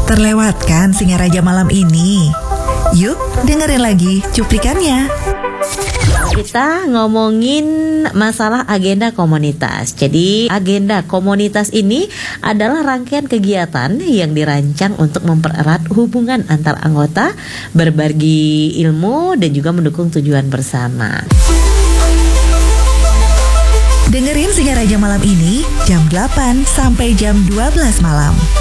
terlewatkan Singaraja malam ini. Yuk dengerin lagi cuplikannya. Kita ngomongin masalah agenda komunitas. Jadi agenda komunitas ini adalah rangkaian kegiatan yang dirancang untuk mempererat hubungan antar anggota, berbagi ilmu, dan juga mendukung tujuan bersama. Dengerin Singaraja malam ini jam 8 sampai jam 12 malam.